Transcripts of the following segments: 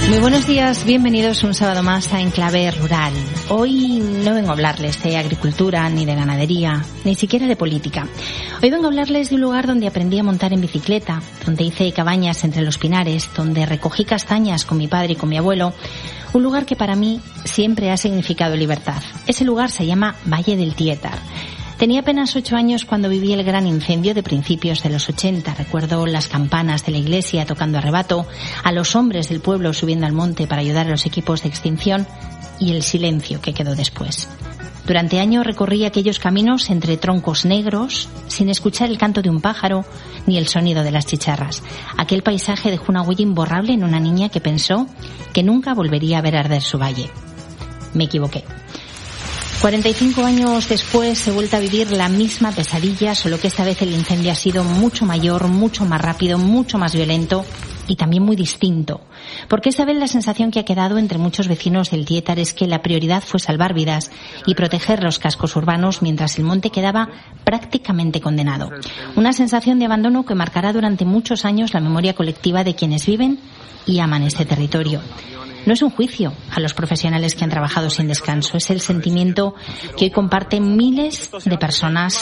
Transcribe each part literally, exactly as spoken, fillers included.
Muy buenos días, bienvenidos un sábado más a Enclave Rural. Hoy no vengo a hablarles de agricultura, ni de ganadería, ni siquiera de política. Hoy vengo a hablarles de un lugar donde aprendí a montar en bicicleta, donde hice cabañas entre los pinares, donde recogí castañas con mi padre y con mi abuelo. Un lugar que para mí siempre ha significado libertad. Ese lugar se llama Valle del Tietar. Tenía apenas ocho años cuando viví el gran incendio de principios de los ochenta. Recuerdo las campanas de la iglesia tocando a rebato, a los hombres del pueblo subiendo al monte para ayudar a los equipos de extinción y el silencio que quedó después. Durante años recorrí aquellos caminos entre troncos negros, sin escuchar el canto de un pájaro ni el sonido de las chicharras. Aquel paisaje dejó una huella imborrable en una niña que pensó que nunca volvería a ver arder su valle. Me equivoqué. cuarenta y cinco años después he vuelto a vivir la misma pesadilla, solo que esta vez el incendio ha sido mucho mayor, mucho más rápido, mucho más violento y también muy distinto. Porque esta vez la sensación que ha quedado entre muchos vecinos del Tietar es que la prioridad fue salvar vidas y proteger los cascos urbanos mientras el monte quedaba prácticamente condenado. Una sensación de abandono que marcará durante muchos años la memoria colectiva de quienes viven y aman este territorio. No es un juicio a los profesionales que han trabajado sin descanso, es el sentimiento que hoy comparten miles de personas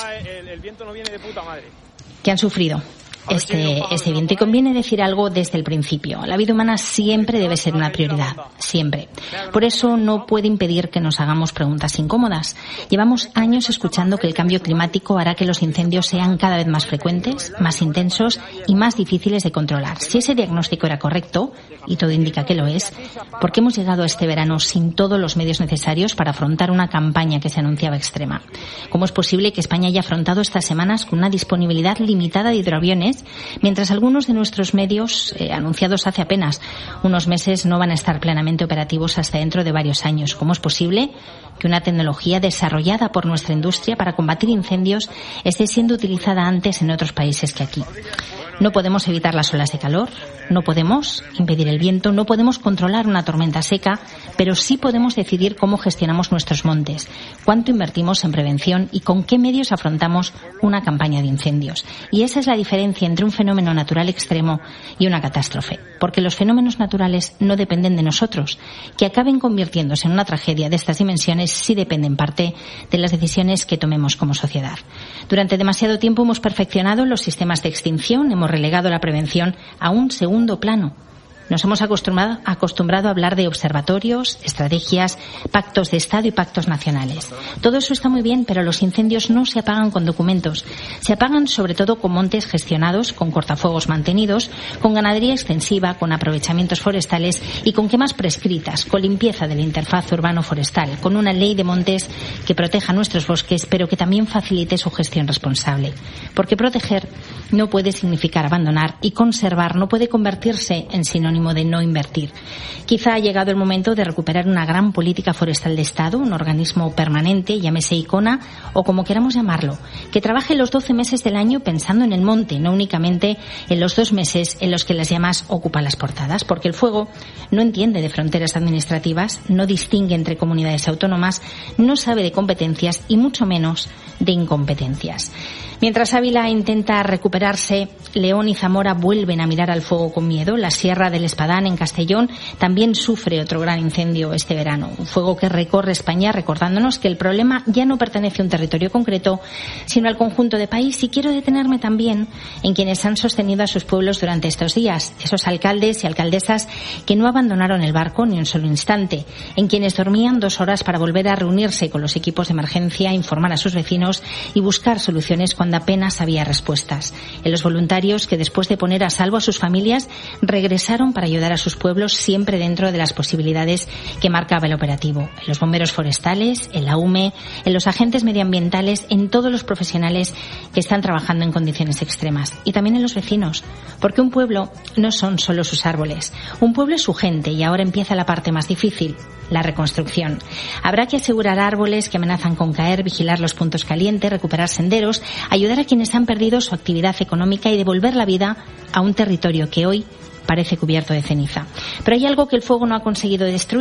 que han sufrido este, este viento. Y conviene decir algo desde el principio. La vida humana siempre debe ser una prioridad, siempre. Por eso no puede impedir que nos hagamos preguntas incómodas. Llevamos años escuchando que el cambio climático hará que los incendios sean cada vez más frecuentes, más intensos y más difíciles de controlar. Si ese diagnóstico era correcto, y todo indica que lo es, ¿por qué hemos llegado a este verano sin todos los medios necesarios para afrontar una campaña que se anunciaba extrema? ¿Cómo es posible que España haya afrontado estas semanas con una disponibilidad limitada de hidroaviones, mientras algunos de nuestros medios, eh, anunciados hace apenas unos meses, no van a estar plenamente operativos hasta dentro de varios años? ¿Cómo es posible que una tecnología desarrollada por nuestra industria para combatir incendios esté siendo utilizada antes en otros países que aquí? No podemos evitar las olas de calor, no podemos impedir el viento, no podemos controlar una tormenta seca, pero sí podemos decidir cómo gestionamos nuestros montes, cuánto invertimos en prevención y con qué medios afrontamos una campaña de incendios. Y esa es la diferencia entre un fenómeno natural extremo y una catástrofe, porque los fenómenos naturales no dependen de nosotros. Que acaben convirtiéndose en una tragedia de estas dimensiones sí depende en parte de las decisiones que tomemos como sociedad. Durante demasiado tiempo hemos perfeccionado los sistemas de extinción, hemos relegado la prevención a un segundo plano. Nos hemos acostumbrado, acostumbrado a hablar de observatorios, estrategias, pactos de Estado y pactos nacionales. Todo eso está muy bien, pero los incendios no se apagan con documentos. Se apagan sobre todo con montes gestionados, con cortafuegos mantenidos, con ganadería extensiva, con aprovechamientos forestales y con quemas prescritas, con limpieza de la interfaz urbano-forestal, con una ley de montes que proteja nuestros bosques, pero que también facilite su gestión responsable. Porque proteger no puede significar abandonar y conservar no puede convertirse en sinónimo de no invertir. Quizá ha llegado el momento de recuperar una gran política forestal de Estado, un organismo permanente, llámese ICONA o como queramos llamarlo, que trabaje los doce meses del año pensando en el monte, no únicamente en los dos meses en los que las llamas ocupan las portadas, porque el fuego no entiende de fronteras administrativas, no distingue entre comunidades autónomas, no sabe de competencias y mucho menos de incompetencias. Mientras Ávila intenta recuperarse, León y Zamora vuelven a mirar al fuego con miedo. La Sierra del Espadán, en Castellón, también sufre otro gran incendio este verano. Un fuego que recorre España, recordándonos que el problema ya no pertenece a un territorio concreto, sino al conjunto de país. Y quiero detenerme también en quienes han sostenido a sus pueblos durante estos días. Esos alcaldes y alcaldesas que no abandonaron el barco ni un solo instante. En quienes dormían dos horas para volver a reunirse con los equipos de emergencia, informar a sus vecinos y buscar soluciones cuando apenas había respuestas. En los voluntarios que después de poner a salvo a sus familias regresaron para ayudar a sus pueblos siempre dentro de las posibilidades que marcaba el operativo. En los bomberos forestales, en la U M E, en los agentes medioambientales, en todos los profesionales que están trabajando en condiciones extremas. Y también en los vecinos, porque un pueblo no son solo sus árboles. Un pueblo es su gente y ahora empieza la parte más difícil, la reconstrucción. Habrá que asegurar árboles que amenazan con caer, vigilar los puntos calientes, recuperar senderos, ayudar a quienes han perdido su actividad económica y devolver la vida a un territorio que hoy parece cubierto de ceniza. Pero hay algo que el fuego no ha conseguido destruir,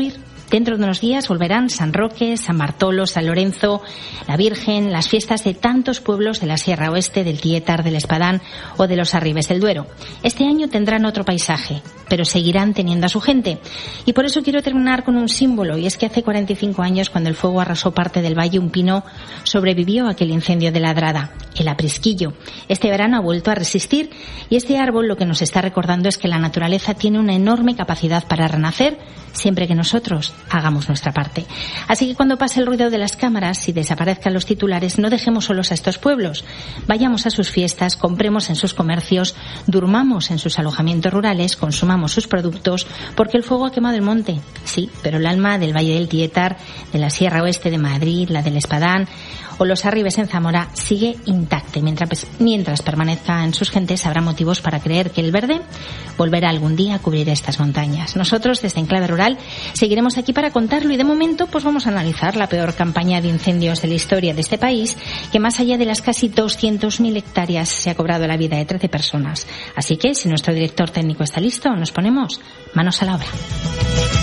Dentro de unos días volverán San Roque, San Bartolo, San Lorenzo, la Virgen, las fiestas de tantos pueblos de la Sierra Oeste, del Tietar, del Espadán o de los Arribes del Duero. Este año tendrán otro paisaje, pero seguirán teniendo a su gente. Y por eso quiero terminar con un símbolo, y es que hace cuarenta y cinco años, cuando el fuego arrasó parte del valle, un pino sobrevivió a aquel incendio de Ladrada, el aprisquillo. Este verano ha vuelto a resistir, y este árbol lo que nos está recordando es que la naturaleza tiene una enorme capacidad para renacer siempre que nosotros hagamos nuestra parte. Así que cuando pase el ruido de las cámaras y desaparezcan los titulares, no dejemos solos a estos pueblos. Vayamos a sus fiestas, compremos en sus comercios, durmamos en sus alojamientos rurales, consumamos sus productos, porque el fuego ha quemado el monte. Sí, pero el alma del Valle del Tietar, de la Sierra Oeste de Madrid, la del Espadán o los Arribes en Zamora sigue intacta. Mientras, mientras permanezca en sus gentes, habrá motivos para creer que el verde volverá algún día a cubrir estas montañas. Nosotros, desde Enclave Rural, seguiremos aquí para contarlo, y de momento pues vamos a analizar la peor campaña de incendios de la historia de este país, que más allá de las casi doscientas mil hectáreas se ha cobrado la vida de trece personas. Así que, si nuestro director técnico está listo, nos ponemos manos a la obra.